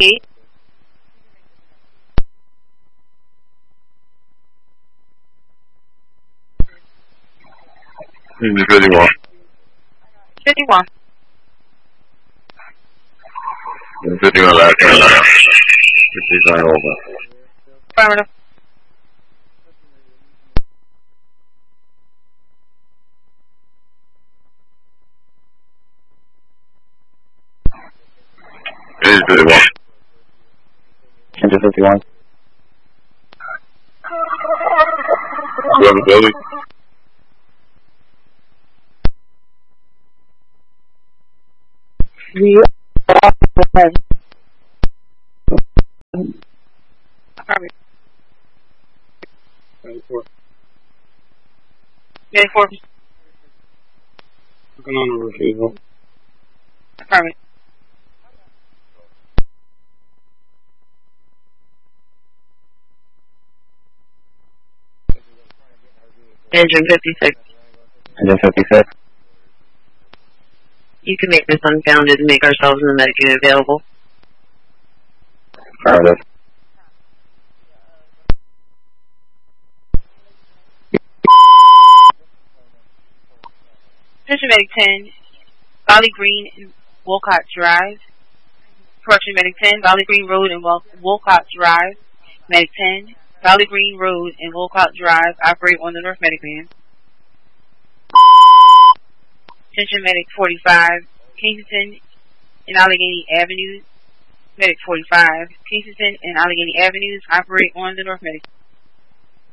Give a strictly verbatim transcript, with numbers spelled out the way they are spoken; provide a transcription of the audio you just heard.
fifty-eight. fifty-one. fifty-one. fifty-one last time. fifty-nine over. Affirmative. fifty-one. Engine fifty-one. Brother Billy. We are Affirmative. ninety-four. ninety-four. Looking on the refusal. Affirmative. Engine fifty-six. Engine fifty-six. You can make this unfounded and make ourselves and the Medicaid available. Affirmative. Attention Medic ten, Valley Green and Wolcott Drive. Correction Medic ten, Valley Green Road and Wol Wolcott Drive. Medic ten, Valley Green Road and Wolcott Drive operate on the North Medic van. Attention Medic forty-five, Kensington and Allegheny Avenues. Medic forty-five, Kensington and Allegheny Avenues operate on the North Medic.